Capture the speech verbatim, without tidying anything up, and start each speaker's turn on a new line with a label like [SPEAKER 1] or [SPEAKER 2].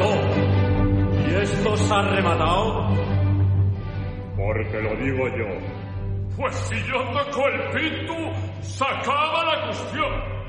[SPEAKER 1] remató. ¿Y esto se ha rematado?
[SPEAKER 2] Porque lo digo yo.
[SPEAKER 3] Pues si yo toco el pitu, se acaba la cuestión.